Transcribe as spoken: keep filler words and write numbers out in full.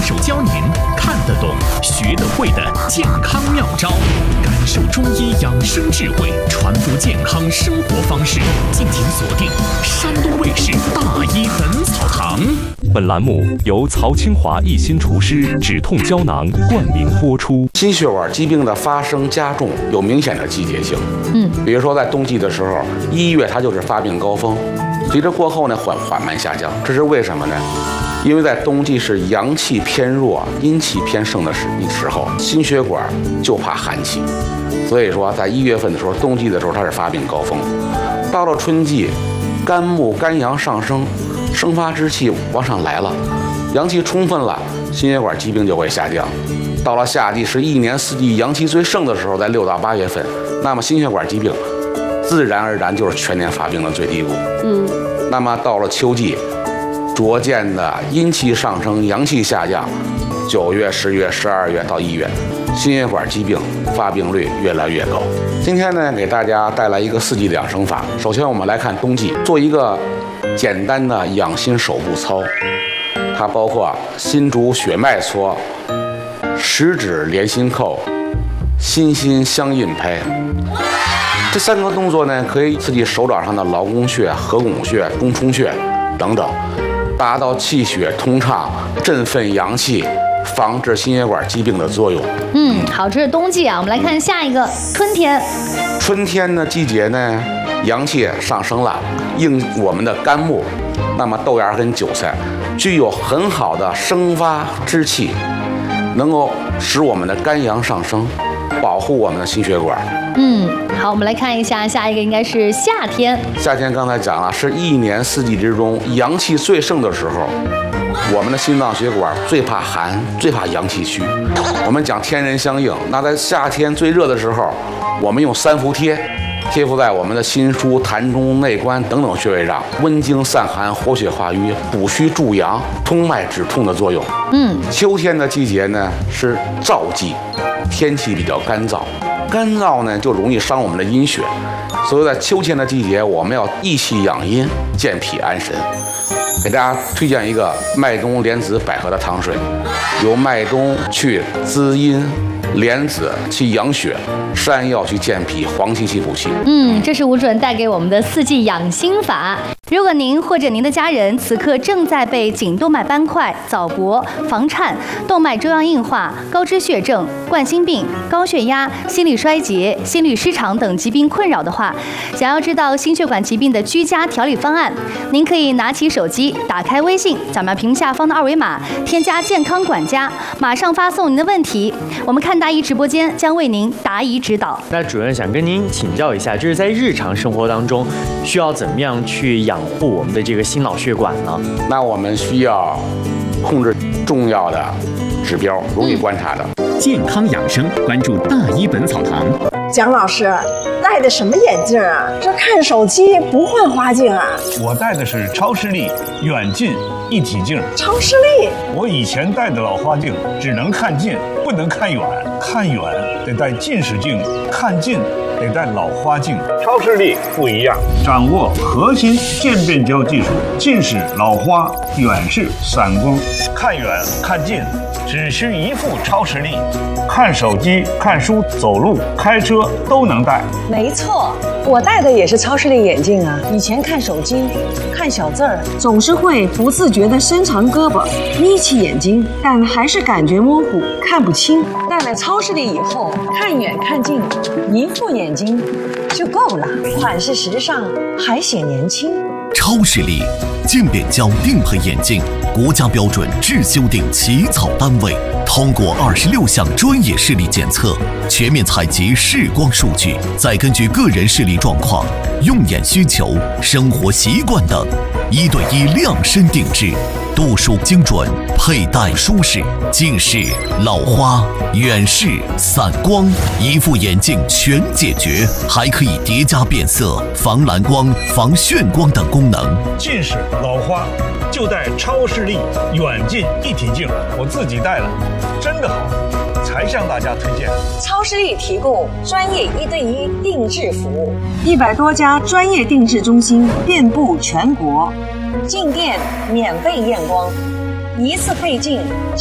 手教您看得懂、学得会的健康妙招，感受中医养生智慧，传播健康生活方式。敬请锁定山东卫视《大医本草堂》。 本栏目由曹清华一心厨师止痛胶囊冠名播出。 心血管疾病的发生加重有明显的季节性，嗯，比如说在冬季的时候，一月它就是发病高峰，随着过后呢缓缓慢下降，这是为什么呢？因为在冬季是阳气偏弱、阴气偏盛的时时候，心血管就怕寒气，所以说在一月份的时候，冬季的时候它是发病高峰。到了春季，肝木肝阳上升，生发之气往上来了，阳气充分了，心血管疾病就会下降。到了夏季是一年四季阳气最盛的时候，在六到八月份，那么心血管疾病自然而然就是全年发病的最低谷。嗯，那么到了秋季，逐渐的阴气上升，阳气下降，九月、十月、十二月到一月，心血管疾病发病率越来越高。今天呢，给大家带来一个四季养生法。首先，我们来看冬季，做一个简单的养心手部操，它包括心主血脉搓、十指连心扣、心心相印拍。这三个动作呢，可以刺激手掌上的劳宫穴、合谷穴、中冲穴等等，达到气血通畅、振奋阳气、防治心血管疾病的作用。 嗯，好，这是冬季啊，我们来看下一个春天。 春天的季节呢，阳气上升了，应我们的肝木，那么豆芽跟韭菜具有很好的生发之气，能够使我们的肝阳上升，保护我们的心血管。 嗯，好，我们来看一下下一个，应该是夏天。 夏天刚才讲了，是一年四季之中阳气最盛的时候，我们的心脏血管最怕寒，最怕阳气虚。我们讲天人相应，那在夏天最热的时候，我们用三伏贴贴敷在我们的心腧、膻中、内关等等穴位上，温经散寒、活血化瘀、补虚助阳、通脉止痛的作用。嗯，秋天的季节呢是燥季，天气比较干燥，干燥呢就容易伤我们的阴血，所以在秋天的季节，我们要益气养阴、健脾安神。给大家推荐一个麦冬莲子百合的汤水，由麦冬去滋阴，莲子去养血，山药去健脾，黄芪去补气。 嗯，这是吴主任带给我们的四季养心法。如果您或者您的家人此刻正在被颈动脉斑块、早搏、房颤、动脉粥样硬化、高脂血症、冠心病、高血压、心力衰竭、心律失常等疾病困扰的话，想要知道心血管疾病的居家调理方案，您可以拿起手机，打开微信，扫描屏幕下方的二维码，添加健康管家，马上发送您的问题，我们看大医直播间将为您答疑指导。 那主任想跟您请教一下，就是在日常生活当中，需要怎么样去养护我们的这个心脑血管呢？ 那我们需要控制重要的指标，容易观察的。 健康养生，关注大医本草堂。 蒋老师戴的什么眼镜啊？这看手机不换花镜啊？ 我戴的是超视力远近一体镜。 超视力？ 我以前戴的老花镜只能看近，不能看远，看远得戴近视镜，看近得戴老花镜。超视力不一样，掌握核心渐变焦技术，近视、老花、远视、散光，看远看近只需一副超视力，看手机、看书、走路、开车都能戴。 没错，我戴的也是超视力眼镜啊。以前看手机、看小字儿，总是会不自觉地伸长胳膊，眯起眼睛，但还是感觉模糊，看不清。戴了超视力以后，看远看近，一副眼睛就够了，款式时尚，还显年轻。 超视力渐变焦定配眼镜，国家标准制修订起草单位，通过二十六项专业视力检测，全面采集视光数据，再根据个人视力状况、用眼需求、生活习惯等，一对一量身定制，度数精准，佩戴舒适，近视、老花、远视、散光，一副眼镜全解决，还可以叠加变色、防蓝光、防眩光等功能。 近视、老花就戴超视力远近一体镜，我自己戴了，真的好，才向大家推荐。 超视力提供专业一对一定制服务，一百多家专业定制中心遍布全国，进店免费验光，一次配镜